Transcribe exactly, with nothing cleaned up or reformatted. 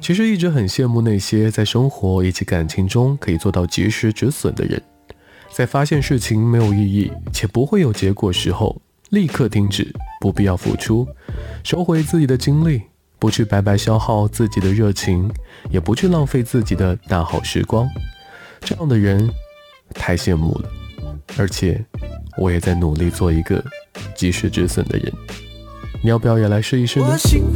其实一直很羡慕那些在生活以及感情中可以做到及时止损的人，在发现事情没有意义且不会有结果时候，立刻停止不必要付出，收回自己的精力，不去白白消耗自己的热情，也不去浪费自己的大好时光。这样的人太羡慕了，而且我也在努力做一个及时止损的人。你要不要也来试一试呢？ 我幸